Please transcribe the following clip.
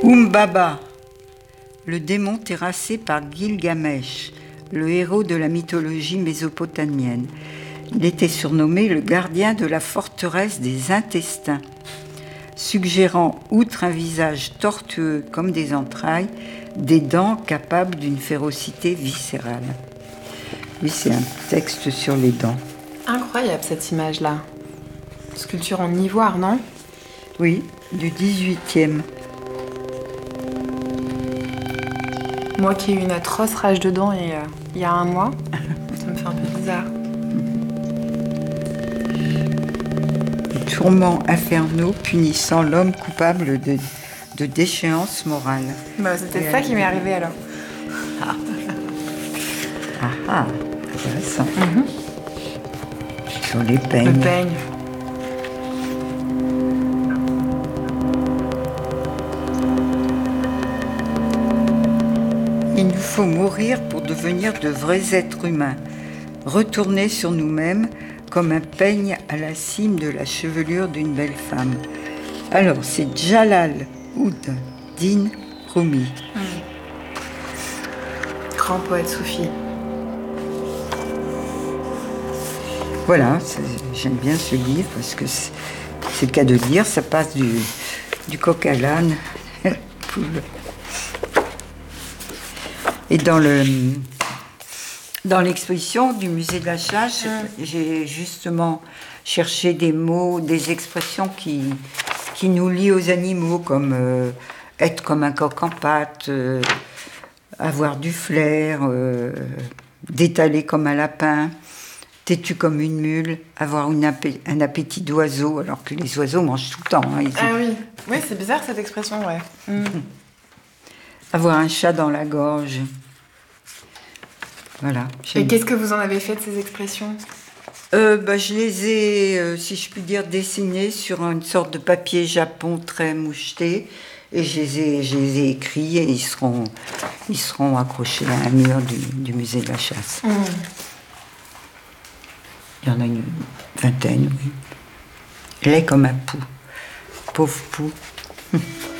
Humbaba, le démon terrassé par Gilgamesh, le héros de la mythologie mésopotamienne. Il était surnommé le gardien de la forteresse des intestins, suggérant, outre un visage tortueux comme des entrailles, des dents capables d'une férocité viscérale. Oui, c'est un texte sur les dents. Incroyable cette image-là. Sculpture en ivoire, non? Oui, du 18e. Moi qui ai eu une atroce rage de dents il y a un mois, ça me fait un peu bizarre. Les tourments infernaux punissant l'homme coupable de déchéance morale. Bah, c'était ça qui m'est arrivé alors. Ah, intéressant. Sur les peignes. Le peigne. Il nous faut mourir pour devenir de vrais êtres humains, retourner sur nous-mêmes comme un peigne à la cime de la chevelure d'une belle femme. Alors, c'est Jalal ud-Din Rumi. Grand poète soufi. Voilà, j'aime bien ce livre parce que c'est le cas de dire, ça passe du coq à l'âne. Et dans l'exposition du musée de la Chasse, j'ai justement cherché des mots, des expressions qui nous lient aux animaux, comme être comme un coq en pâte, avoir du flair, d'étaler comme un lapin, têtu comme une mule, avoir un appétit d'oiseau, alors que les oiseaux mangent tout le temps. Hein, Ah oui, c'est bizarre cette expression, ouais. Avoir un chat dans la gorge. Voilà. Et qu'est-ce que vous en avez fait de ces expressions ? Je les ai, si je puis dire, dessinées sur une sorte de papier japon très moucheté. Et je les ai écrits et ils seront accrochés à un mur du musée de la Chasse. Il y en a une vingtaine, oui. Laid comme un pou. Pauvre pou.